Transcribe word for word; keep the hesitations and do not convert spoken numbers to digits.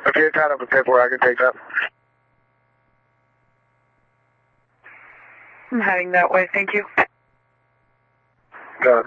If you're tied up with paperwork, I can take that. I'm heading that way, thank you.